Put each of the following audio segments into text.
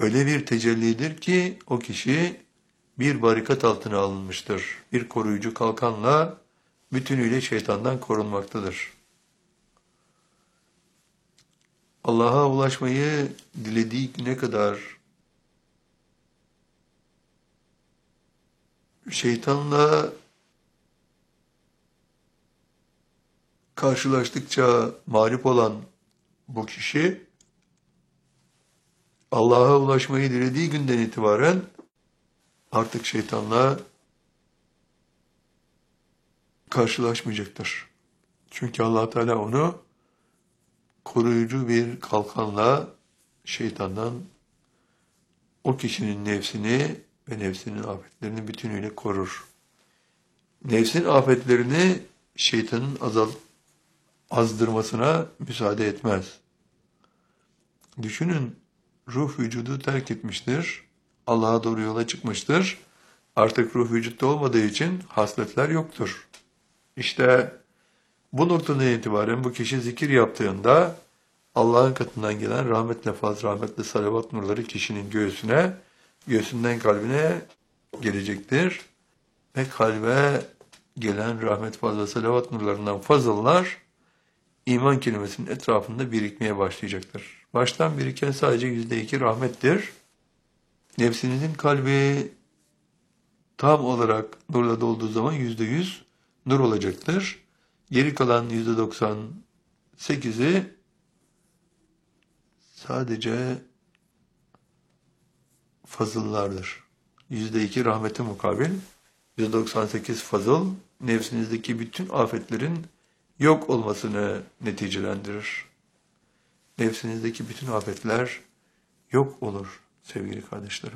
öyle bir tecellidir ki o kişi bir barikat altına alınmıştır. Bir koruyucu kalkanla bütünüyle şeytandan korunmaktadır. Allah'a ulaşmayı dilediği güne kadar şeytanla karşılaştıkça mağlup olan bu kişi Allah'a ulaşmayı dilediği günden itibaren artık şeytanla karşılaşmayacaktır. Çünkü Allah Teala onu koruyucu bir kalkanla şeytandan o kişinin nefsini ve nefsinin afetlerini bütünüyle korur. Nefsin afetlerini şeytanın azdırmasına müsaade etmez. Düşünün, ruh vücudu terk etmiştir, Allah'a doğru yola çıkmıştır. Artık ruh vücutta olmadığı için hasletler yoktur. İşte bu noktadan itibaren bu kişi zikir yaptığında Allah'ın katından gelen rahmetle fazl, rahmetle salavat nurları kişinin göğsüne, göğsünden kalbine gelecektir. Ve kalbe gelen rahmet fazla salavat nurlarından fazlalar iman kelimesinin etrafında birikmeye başlayacaktır. Baştan biriken sadece %2 rahmettir. Nefsinizin kalbi tam olarak nurla dolduğu zaman %100 nur olacaktır. Geri kalan %98'i sadece fazıllardır. %2 rahmete mukabil, %98 fazıl, nefsinizdeki bütün afetlerin yok olmasını neticelendirir. Nefsinizdeki bütün afetler yok olur sevgili kardeşlerim.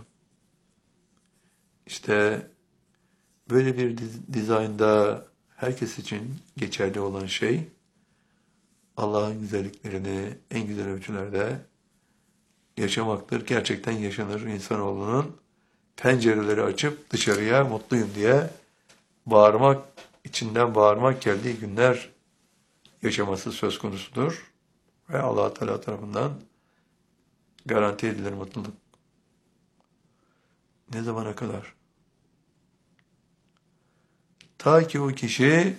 İşte böyle bir dizaynda herkes için geçerli olan şey, Allah'ın güzelliklerini en güzel ölçülerde yaşamaktır. Gerçekten yaşanır insanoğlunun pencereleri açıp dışarıya mutluyum diye bağırmak, içinden bağırmak geldiği günler yaşaması söz konusudur. Ve Allah Teala tarafından garanti edilir mutluluk. Ne zamana kadar? Ta ki o kişi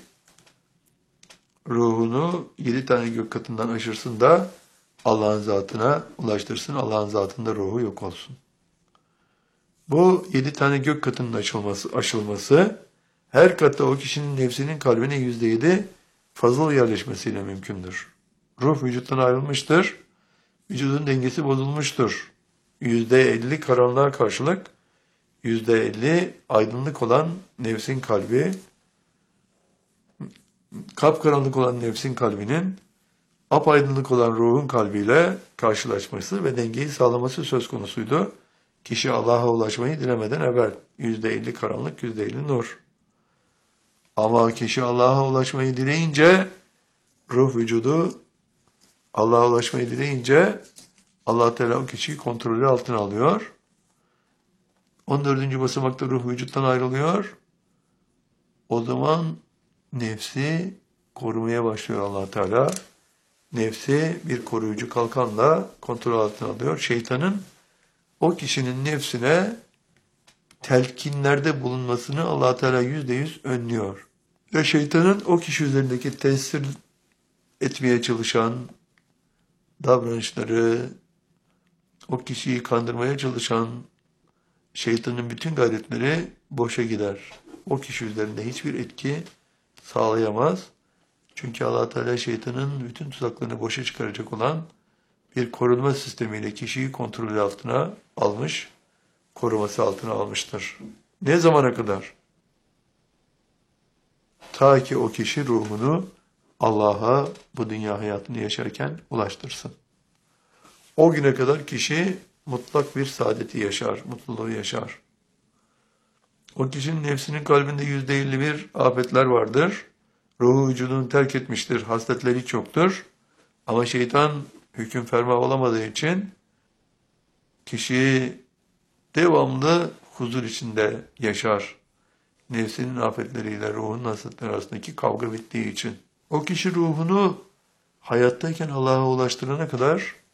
ruhunu 7 tane gök katından aşırsın da Allah'ın zatına ulaştırsın, Allah'ın zatında ruhu yok olsun. Bu 7 tane gök katının aşılması her katta o kişinin nefsinin kalbine %7 fazla yerleşmesiyle mümkündür. Ruh vücuttan ayrılmıştır, vücudun dengesi bozulmuştur. %50 karanlığa karşılık %50 aydınlık olan nefsin kalbi, kapkaranlık olan nefsin kalbinin apaydınlık olan ruhun kalbiyle karşılaşması ve dengeyi sağlaması söz konusuydu. Kişi Allah'a ulaşmayı dilemeden evvel %50 karanlık, %50 nur. Ama kişi Allah'a ulaşmayı dileyince, ruh vücudu Allah'a ulaşmayı dileyince Allah Teala o kişiyi kontrolü altına alıyor. 14. basamakta ruh vücuttan ayrılıyor. O zaman nefsi korumaya başlıyor Allah Teala. Nefsi bir koruyucu kalkanla kontrol altına alıyor. Şeytanın o kişinin nefsine telkinlerde bulunmasını Allah Teala %100 önlüyor. Ve şeytanın o kişi üzerindeki tesir etmeye çalışan davranışları, o kişiyi kandırmaya çalışan şeytanın bütün gayretleri boşa gider. O kişi üzerinde hiçbir etki sağlayamaz. Çünkü Allah Teala şeytanın bütün tuzaklarını boşa çıkaracak olan bir korunma sistemiyle kişiyi kontrolü altına almış, koruması altına almıştır. Ne zamana kadar? Ta ki o kişi ruhunu Allah'a bu dünya hayatını yaşarken ulaştırsın. O güne kadar kişi mutlak bir saadeti yaşar, mutluluğu yaşar. O kişinin nefsinin kalbinde %51 afetler vardır. Ruhu vücudunu terk etmiştir, hasletleri hiç yoktur. Ama şeytan hüküm ferma olamadığı için kişi devamlı huzur içinde yaşar. Nefsinin afetleriyle ruhun hasletleri arasındaki kavga bittiği için. O kişi ruhunu hayattayken Allah'a ulaştırana kadar